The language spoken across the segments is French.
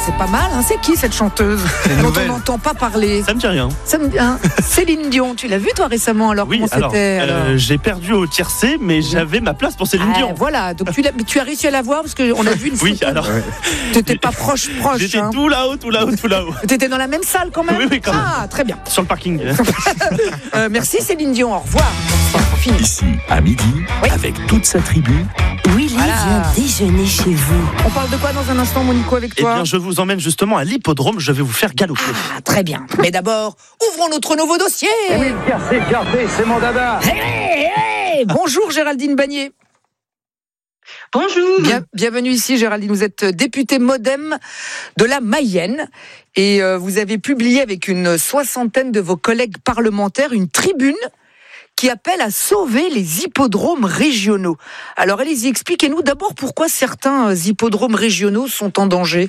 c'est pas mal. C'est qui cette chanteuse dont on n'entend pas parler? Ça me dit rien. Céline Dion, tu l'as vue toi récemment? Alors oui, comment c'était j'ai perdu au tiercé, mais j'avais ma place pour Céline Dion. Voilà, donc tu as réussi à la voir parce qu'on a vu une photo. Oui, alors. T'étais pas proche. J'étais tout là-haut. T'étais dans la même salle quand même? Oui, quand même. Ah, très bien. Sur le parking. Merci Céline Dion, au revoir. Fini. Ici, à midi, avec toute sa tribu. Willy vient déjeuner chez vous. On parle de quoi dans un instant, Monico, avec toi? Eh bien, je vous emmène justement à l'hippodrome. Je vais vous faire galoper. Ah, très bien. Mais d'abord, ouvrons notre nouveau dossier. Oui, Tiercé, c'est mon dada. Hey, bonjour Géraldine Bagné. Bonjour. Bienvenue ici Géraldine, vous êtes députée MoDem de la Mayenne et vous avez publié avec une soixantaine de vos collègues parlementaires une tribune qui appelle à sauver les hippodromes régionaux. Alors allez-y, expliquez-nous d'abord pourquoi certains hippodromes régionaux sont en danger.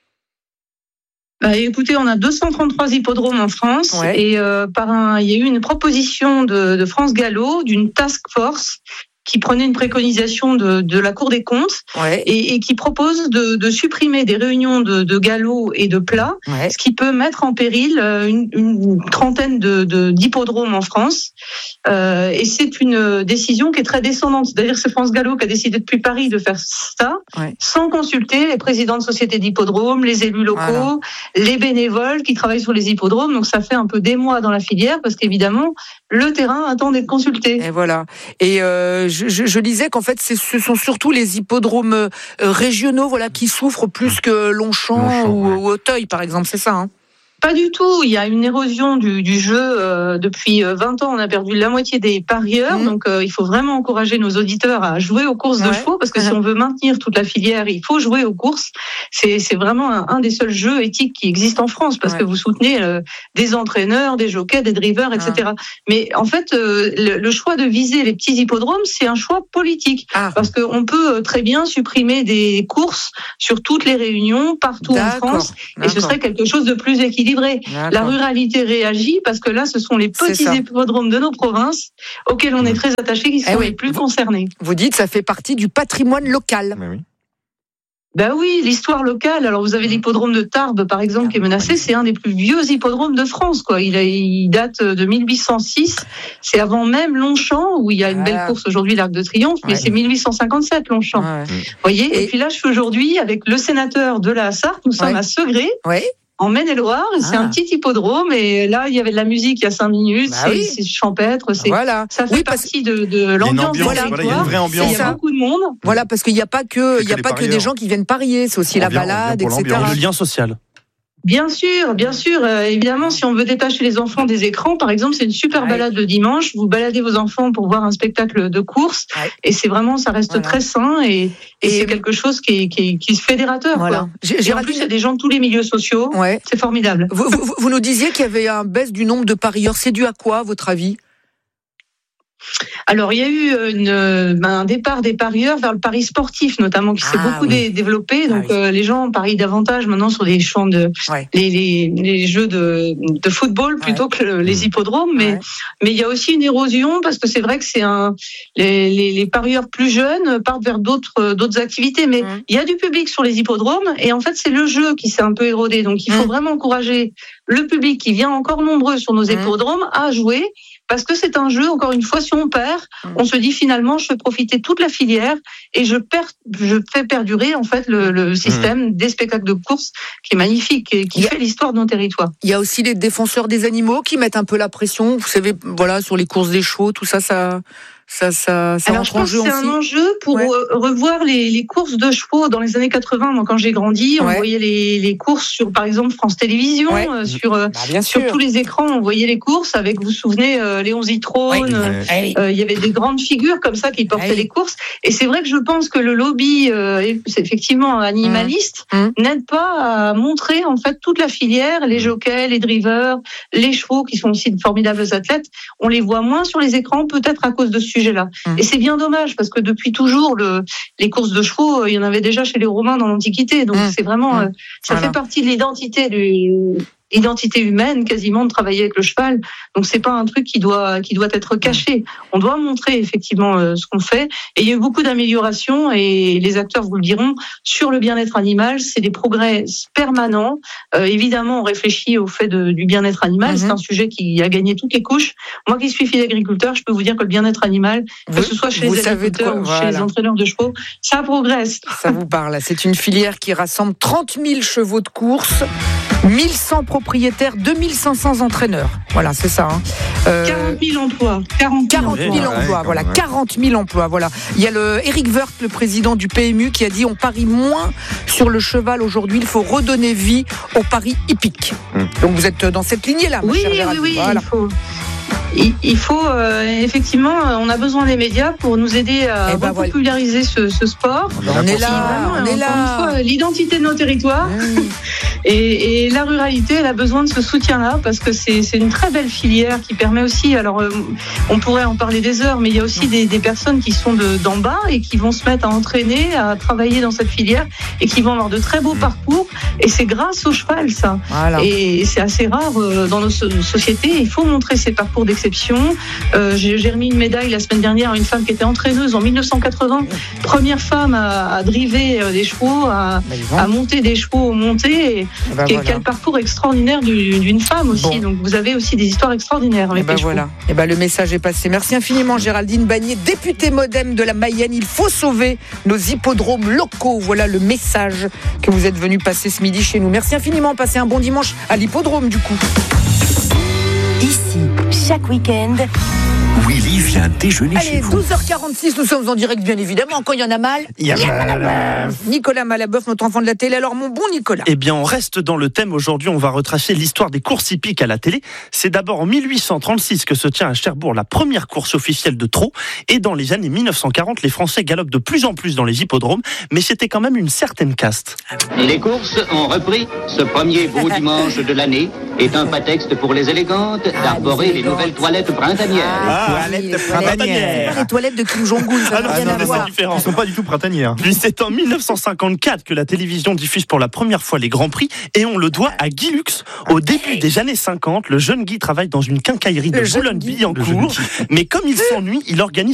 Écoutez, on a 233 hippodromes en France et il y a eu une proposition de France Gallo, d'une task force qui prenait une préconisation de la Cour des comptes et qui propose de supprimer des réunions de galop et de plat, ce qui peut mettre en péril une trentaine d'hippodromes en France. Et c'est une décision qui est très descendante. D'ailleurs, c'est France Gallo qui a décidé depuis Paris de faire ça, sans consulter les présidents de sociétés d'hippodromes, les élus locaux, les bénévoles qui travaillent sur les hippodromes. Donc ça fait un peu des mois dans la filière parce qu'évidemment, le terrain attend d'être consulté. Et voilà. Et je lisais qu'en fait, ce sont surtout les hippodromes régionaux, qui souffrent plus que Longchamp ou Auteuil, par exemple. C'est ça, hein? Pas du tout. Il y a une érosion du jeu. Depuis 20 ans, on a perdu la moitié des parieurs. Donc, il faut vraiment encourager nos auditeurs à jouer aux courses de chevaux, parce que si on veut maintenir toute la filière, il faut jouer aux courses. C'est vraiment un des seuls jeux éthiques qui existent en France, parce que vous soutenez des entraîneurs, des jockeys, des drivers, etc. Mais en fait, le choix de viser les petits hippodromes, c'est un choix politique, parce qu'on peut très bien supprimer des courses sur toutes les réunions, partout en France, et ce serait quelque chose de plus équilibré. La ruralité réagit parce que là, ce sont les petits hippodromes de nos provinces auxquels on est très attachés qui sont les plus concernés. Vous dites ça fait partie du patrimoine local. Ben oui, l'histoire locale. Alors vous avez l'hippodrome de Tarbes, par exemple, qui est menacé. C'est un des plus vieux hippodromes de France, quoi. Il date de 1806. C'est avant même Longchamp, où il y a une belle course aujourd'hui, l'Arc de Triomphe, mais c'est 1857 Longchamp. Vous voyez. Et puis là, je suis aujourd'hui avec le sénateur de la Sarthe. Nous sommes à Segré. En Maine-et-Loire, c'est un petit hippodrome, et là, il y avait de la musique il y a a 5 minutes, c'est champêtre, ça fait partie de l'ambiance. Il y a une vraie ambiance. Il y a beaucoup de monde. Voilà, parce qu'il n'y a pas que des gens qui viennent parier, c'est aussi la balade, etc. Et le lien social. Bien sûr. Évidemment, si on veut détacher les enfants des écrans, par exemple, c'est une super balade le dimanche. Vous baladez vos enfants pour voir un spectacle de course, et c'est vraiment, ça reste très sain, et c'est quelque chose qui est fédérateur. Quoi. Et en plus, il y a des gens de tous les milieux sociaux. C'est formidable. Vous nous disiez qu'il y avait une baisse du nombre de parieurs. C'est dû à quoi, à votre avis? Alors, il y a eu un départ des parieurs vers le pari sportif, notamment, qui s'est beaucoup développé. Donc, les gens parient davantage maintenant sur des champs les jeux de football plutôt que les hippodromes. Mais il y a aussi une érosion, parce que c'est vrai que les parieurs plus jeunes partent vers d'autres activités. Mais il y a du public sur les hippodromes, et en fait, c'est le jeu qui s'est un peu érodé. Donc, il faut vraiment encourager le public qui vient encore nombreux sur nos hippodromes à jouer. Parce que c'est un jeu, encore une fois, si on perd, on se dit finalement, je fais profiter toute la filière et je fais perdurer en fait le système des spectacles de course qui est magnifique et qui fait l'histoire de nos territoires. Il y a aussi les défenseurs des animaux qui mettent un peu la pression, vous savez, sur les courses des chevaux, tout ça Alors, je pense que c'est un enjeu pour revoir les courses de chevaux dans les années 80. Moi, quand j'ai grandi, on voyait les courses sur, par exemple, France Télévisions, sur tous les écrans, on voyait les courses avec, vous vous souvenez, Léon Zitrone. Il y avait des grandes figures comme ça qui portaient les courses. Et c'est vrai que je pense que le lobby, c'est effectivement animaliste, n'aide pas à montrer en fait toute la filière, les jockeys, les drivers, les chevaux qui sont aussi de formidables athlètes. On les voit moins sur les écrans, peut-être à cause de ce sujet-là. Et c'est bien dommage parce que depuis toujours, les courses de chevaux, il y en avait déjà chez les Romains dans l'Antiquité. Donc c'est vraiment, ça fait partie de l'identité identité humaine quasiment de travailler avec le cheval. Donc c'est pas un truc qui doit être caché. On doit montrer effectivement ce qu'on fait. Et il y a eu beaucoup d'améliorations et les acteurs vous le diront sur le bien-être animal. C'est des progrès permanents. Évidemment, on réfléchit au fait du bien-être animal. C'est un sujet qui a gagné toutes les couches. Moi qui suis fille d'agriculteur, je peux vous dire que le bien-être animal, que ce soit chez les agriculteurs ou chez les entraîneurs de chevaux, ça progresse. Ça vous parle. C'est une filière qui rassemble 30 000 chevaux de course, 1100 propriétaires, 2500 entraîneurs. Voilà, c'est ça. 40 000 emplois. 40 000 emplois, voilà. 40 000 emplois, voilà. Il y a Éric Woerth, le président du PMU, qui a dit on parie moins sur le cheval aujourd'hui, il faut redonner vie au pari hippique. Donc vous êtes dans cette lignée-là, ma chère Géraldine. Oui, voilà. Il faut effectivement, on a besoin des médias pour nous aider à populariser ce sport. On est là. Une fois, l'identité de nos territoires et la ruralité, elle a besoin de ce soutien-là parce que c'est une très belle filière qui permet aussi. Alors, on pourrait en parler des heures, mais il y a aussi des personnes qui sont d'en bas et qui vont se mettre à entraîner, à travailler dans cette filière et qui vont avoir de très beaux parcours. Et c'est grâce au cheval, ça. Voilà. Et c'est assez rare dans nos sociétés. Il faut montrer ces parcours d'exception. J'ai remis une médaille la semaine dernière à une femme qui était entraîneuse en 1980, première femme à driver des chevaux, à monter des chevaux au monté. Quel parcours extraordinaire d'une femme aussi. Bon. Donc vous avez aussi des histoires extraordinaires avec les chevaux. Le message est passé. Merci infiniment Géraldine Bagné, députée MODEM de la Mayenne. Il faut sauver nos hippodromes locaux. Voilà le message que vous êtes venu passer ce midi chez nous. Merci infiniment. Passez un bon dimanche à l'hippodrome du coup. Ici, chaque week-end, Willy vient déjeuner chez vous. 12h46, nous sommes en direct bien évidemment. Quand il y en a mal, il y a mal. Nicolas Malaboeuf, notre enfant de la télé. Alors mon bon Nicolas. Eh bien on reste dans le thème. Aujourd'hui on va retracer l'histoire des courses hippiques à la télé. C'est d'abord en 1836 que se tient à Cherbourg la première course officielle de trot. Et dans les années 1940, les Français galopent de plus en plus dans les hippodromes. Mais c'était quand même une certaine caste. Les courses ont repris. Ce premier beau dimanche de l'année est un prétexte pour les élégantes d'arborer les nouvelles toilettes printanières. Les toilettes de Kim Jong-un, ça n'a rien à voir. Ils ne sont pas du tout printanières. Puis c'est en 1954 que la télévision diffuse pour la première fois les Grands Prix et on le doit à Guy Lux. Au début des années 50, le jeune Guy travaille dans une quincaillerie de Boulogne-Billancourt. Mais comme il s'ennuie, il organise